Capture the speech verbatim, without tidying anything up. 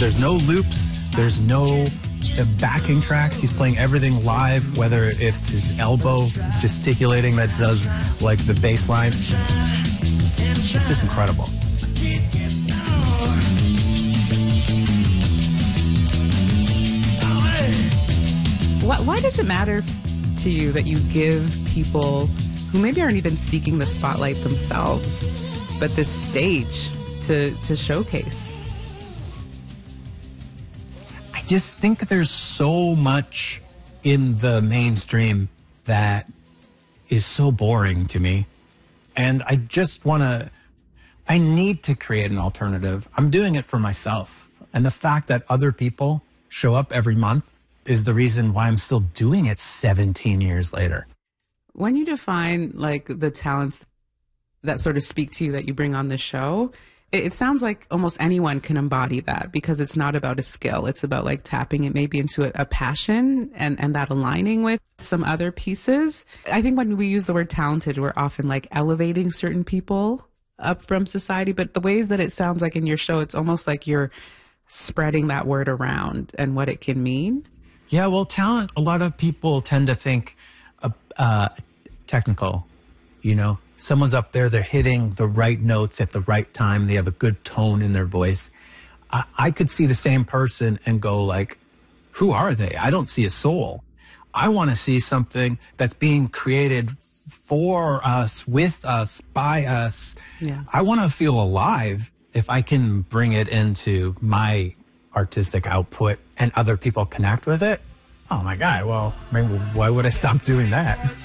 there's no loops, there's no uh, backing tracks. He's playing everything live, whether it's his elbow gesticulating that does like the bass line. It's just incredible. Why, why does it matter to you that you give people who maybe aren't even seeking the spotlight themselves, but this stage to, to showcase? I just think there's so much in the mainstream that is so boring to me. And I just want to, I need to create an alternative. I'm doing it for myself. And the fact that other people show up every month is the reason why I'm still doing it seventeen years later. When you define like the talents that sort of speak to you that you bring on the show, it, it sounds like almost anyone can embody that, because it's not about a skill. It's about like tapping it maybe into a, a passion and, and that aligning with some other pieces. I think when we use the word talented, we're often like elevating certain people up from society, but the ways that it sounds like in your show, it's almost like you're spreading that word around and what it can mean. Yeah, well, talent, a lot of people tend to think uh, uh, technical, you know. Someone's up there, they're hitting the right notes at the right time. They have a good tone in their voice. I, I could see the same person and go like, who are they? I don't see a soul. I want to see something that's being created for us, with us, by us. Yeah. I want to feel alive if I can bring it into my artistic output and other people connect with it. Oh my God, well, maybe why would I stop doing that?